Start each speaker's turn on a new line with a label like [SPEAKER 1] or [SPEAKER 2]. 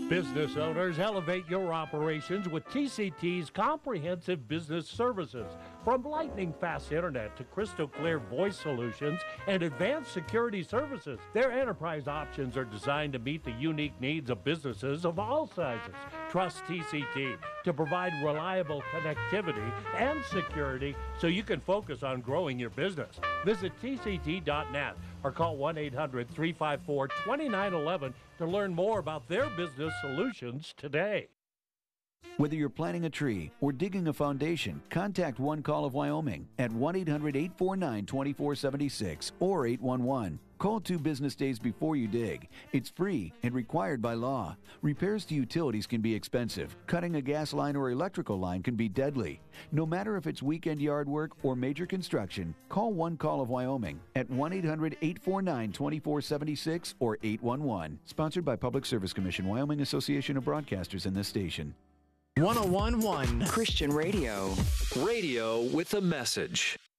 [SPEAKER 1] Business owners, elevate your operations with TCT's comprehensive business services. From lightning-fast internet to crystal-clear voice solutions and advanced security services, their enterprise options are designed to meet the unique needs of businesses of all sizes. Trust TCT to provide reliable connectivity and security so you can focus on growing your business. Visit tct.net or call 1-800-354-2911 to learn more about their business solutions today.
[SPEAKER 2] Whether you're planting a tree or digging a foundation, contact One Call of Wyoming at 1-800-849-2476 or 811. Call 2 business days before you dig. It's free and required by law. Repairs to utilities can be expensive. Cutting a gas line or electrical line can be deadly. No matter if it's weekend yard work or major construction, call One Call of Wyoming at 1-800-849-2476 or 811. Sponsored by Public Service Commission, Wyoming Association of Broadcasters, and this station.
[SPEAKER 3] 101.1
[SPEAKER 4] Christian Radio.
[SPEAKER 5] Radio with a message.